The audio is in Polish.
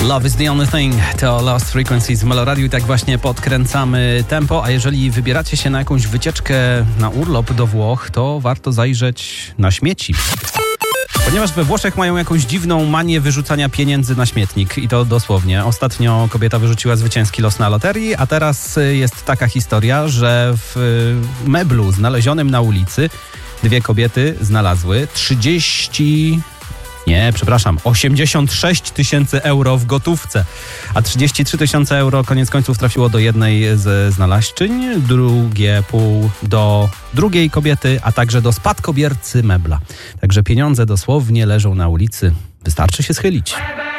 Love is the only thing to Lost Frequencies w Meloradiu i tak właśnie podkręcamy tempo, a jeżeli wybieracie się na jakąś wycieczkę na urlop do Włoch, to warto zajrzeć na śmieci. Ponieważ we Włoszech mają jakąś dziwną manię wyrzucania pieniędzy na śmietnik i to dosłownie. Ostatnio kobieta wyrzuciła zwycięski los na loterii, a teraz jest taka historia, że w meblu znalezionym na ulicy dwie kobiety znalazły 86 tysięcy euro w gotówce, a 33 tysiące euro koniec końców trafiło do jednej ze znalazczyń, drugie pół do drugiej kobiety, a także do spadkobiercy mebla. Także pieniądze dosłownie leżą na ulicy, wystarczy się schylić.